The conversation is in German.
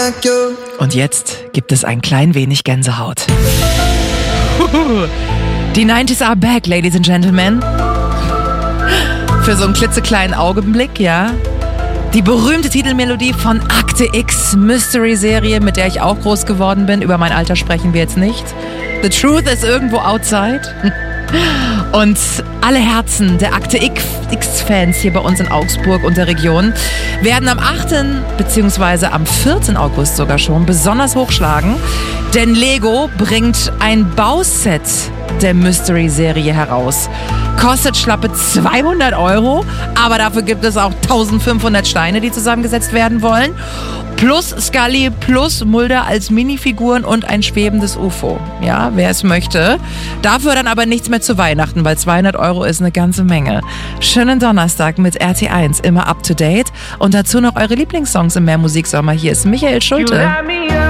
like you. Und jetzt gibt es ein klein wenig Gänsehaut. Die 90s are back, ladies and gentlemen. Für so einen klitzekleinen Augenblick, ja. Die berühmte Titelmelodie von Akte X, Mystery-Serie, mit der ich auch groß geworden bin. Über mein Alter sprechen wir jetzt nicht. The truth is irgendwo outside. Und alle Herzen der Akte X-Fans hier bei uns in Augsburg und der Region werden am 8. bzw. am 4. August sogar schon besonders hochschlagen. Denn Lego bringt ein Bauset der Mystery-Serie heraus. Kostet schlappe 200 €, aber dafür gibt es auch 1500 Steine, die zusammengesetzt werden wollen. Plus Scully, plus Mulder als Minifiguren und ein schwebendes UFO. Ja, wer es möchte. Dafür dann aber nichts mehr zu Weihnachten, weil 200 € ist eine ganze Menge. Schönen Donnerstag mit RT1, immer up to date. Und dazu noch eure Lieblingssongs im Mehrmusiksommer. Hier ist Michael Schulte.